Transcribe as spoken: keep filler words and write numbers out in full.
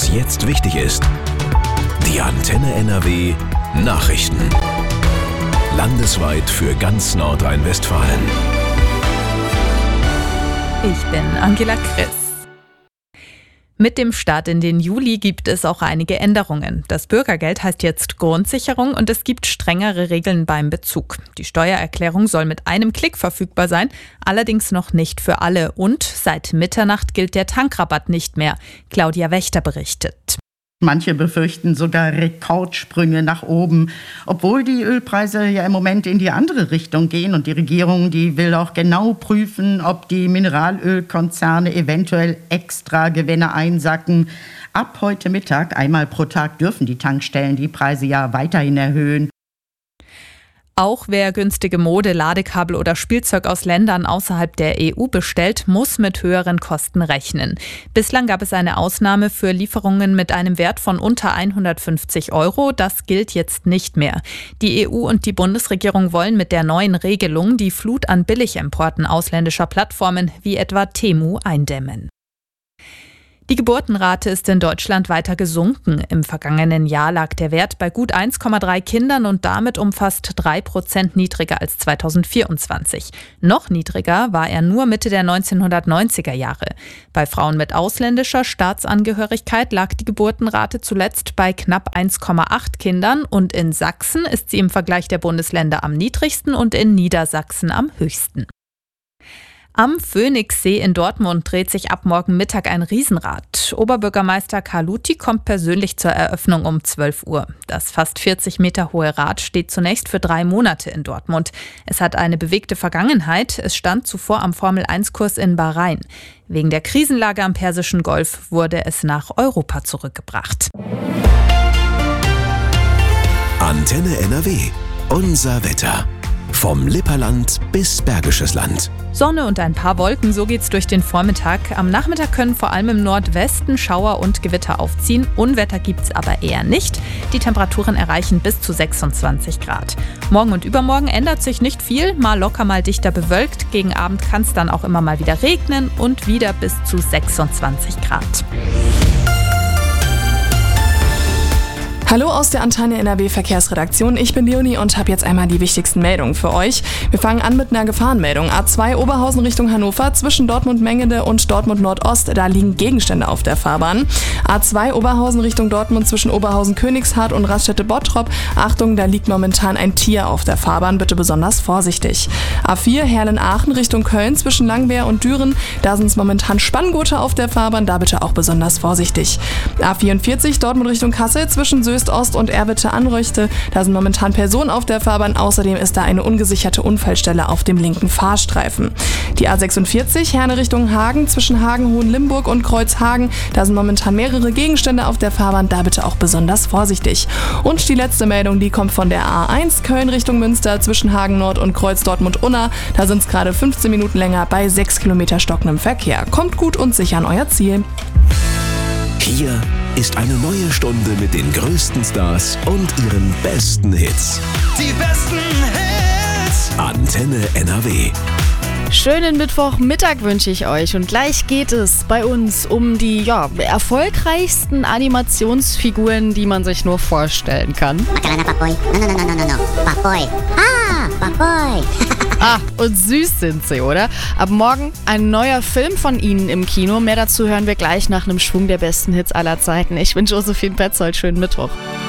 was jetzt wichtig ist. Die Antenne N R W Nachrichten. Landesweit für ganz Nordrhein-Westfalen. Ich bin Angela Chris. Mit dem Start in den Juli gibt es auch einige Änderungen. Das Bürgergeld heißt jetzt Grundsicherung und es gibt strengere Regeln beim Bezug. Die Steuererklärung soll mit einem Klick verfügbar sein, allerdings noch nicht für alle. Und seit Mitternacht gilt der Tankrabatt nicht mehr. Claudia Wächter berichtet. Manche befürchten sogar Rekordsprünge nach oben, obwohl die Ölpreise ja im Moment in die andere Richtung gehen. Und die Regierung, die will auch genau prüfen, ob die Mineralölkonzerne eventuell extra Gewinne einsacken. Ab heute Mittag, einmal pro Tag, dürfen die Tankstellen die Preise ja weiterhin erhöhen. Auch wer günstige Mode, Ladekabel oder Spielzeug aus Ländern außerhalb der E U bestellt, muss mit höheren Kosten rechnen. Bislang gab es eine Ausnahme für Lieferungen mit einem Wert von unter hundertfünfzig Euro. Das gilt jetzt nicht mehr. Die E U und die Bundesregierung wollen mit der neuen Regelung die Flut an Billigimporten ausländischer Plattformen wie etwa Temu eindämmen. Die Geburtenrate ist in Deutschland weiter gesunken. Im vergangenen Jahr lag der Wert bei gut eins Komma drei Kindern und damit um fast drei Prozent niedriger als zweitausendvierundzwanzig. Noch niedriger war er nur Mitte der neunzehnhundertneunziger Jahre. Bei Frauen mit ausländischer Staatsangehörigkeit lag die Geburtenrate zuletzt bei knapp eins Komma acht Kindern und in Sachsen ist sie im Vergleich der Bundesländer am niedrigsten und in Niedersachsen am höchsten. Am Phoenixsee in Dortmund dreht sich ab morgen Mittag ein Riesenrad. Oberbürgermeister Carluti kommt persönlich zur Eröffnung um zwölf Uhr. Das fast vierzig Meter hohe Rad steht zunächst für drei Monate in Dortmund. Es hat eine bewegte Vergangenheit. Es stand zuvor am Formel eins Kurs in Bahrain. Wegen der Krisenlage am Persischen Golf wurde es nach Europa zurückgebracht. Antenne N R W. Unser Wetter. Vom Lipperland bis Bergisches Land. Sonne und ein paar Wolken, so geht's durch den Vormittag. Am Nachmittag können vor allem im Nordwesten Schauer und Gewitter aufziehen. Unwetter gibt's aber eher nicht. Die Temperaturen erreichen bis zu sechsundzwanzig Grad. Morgen und übermorgen ändert sich nicht viel. Mal locker, mal dichter bewölkt. Gegen Abend kann es dann auch immer mal wieder regnen und wieder bis zu sechsundzwanzig Grad. Hallo aus der Antenne N R W Verkehrsredaktion, ich bin Leonie und habe jetzt einmal die wichtigsten Meldungen für euch. Wir fangen an mit einer Gefahrenmeldung. A zwei Oberhausen Richtung Hannover, zwischen Dortmund-Mengede und Dortmund-Nordost, da liegen Gegenstände auf der Fahrbahn. A zwei Oberhausen Richtung Dortmund, zwischen Oberhausen-Königshardt und Raststätte-Bottrop. Achtung, da liegt momentan ein Tier auf der Fahrbahn, bitte besonders vorsichtig. A vier Herlen-Aachen Richtung Köln, zwischen Langwehr und Düren, da sind es momentan Spanngurte auf der Fahrbahn, da bitte auch besonders vorsichtig. A vierundvierzig Dortmund Richtung Kassel, zwischen Söst Ost und Erwitte-Anröchte. Da sind momentan Personen auf der Fahrbahn. Außerdem ist da eine ungesicherte Unfallstelle auf dem linken Fahrstreifen. Die A sechsundvierzig Herne Richtung Hagen, zwischen Hagen-Hohenlimburg und Kreuzhagen. Da sind momentan mehrere Gegenstände auf der Fahrbahn. Da bitte auch besonders vorsichtig. Und die letzte Meldung, die kommt von der A eins Köln Richtung Münster, zwischen Hagen Nord und Kreuz Dortmund-Unna. Da sind es gerade fünfzehn Minuten länger bei sechs Kilometer stockendem Verkehr. Kommt gut und sicher an euer Ziel. Hier ist eine neue Stunde mit den größten Stars und ihren besten Hits. Die besten Hits! Antenne N R W. Schönen Mittwochmittag wünsche ich euch und gleich geht es bei uns um die ja, erfolgreichsten Animationsfiguren, die man sich nur vorstellen kann. Macarena Papoy. No, no, no, no, no, no. Papoy. Ah, Papoy. Ah, und süß sind sie, oder? Ab morgen ein neuer Film von ihnen im Kino. Mehr dazu hören wir gleich nach einem Schwung der besten Hits aller Zeiten. Ich bin Josephine Petzold. Schönen Mittwoch.